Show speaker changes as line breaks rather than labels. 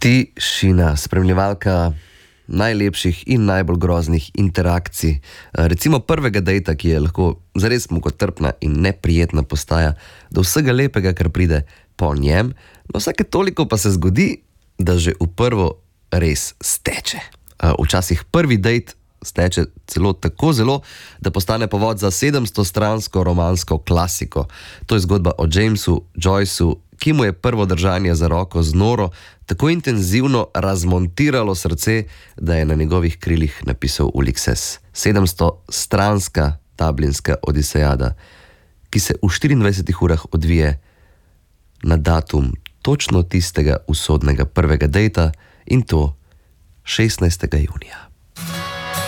Tišina, spremljevalka najlepših in najbolj groznih interakcij. Recimo prvega dejta, ki je lahko zares mukotrpna in neprijetna postaja, do vsega lepega, kar pride po njem, no vsake toliko pa se zgodi, da že v prvo res steče. Včasih prvi dejt steče celo tako zelo, da postane povod za 700-stransko romansko klasiko. To je zgodba o Jamesu Joyceu, ki mu je prvo držanje za roko z noro tako intenzivno razmontiralo srce, da je na njegovih krilih napisal Ulysses. 700-stranska Dublinska odisejada, ki se v 24 urah odvije na datum točno tistega usodnega prvega dejta, in to 16. junija.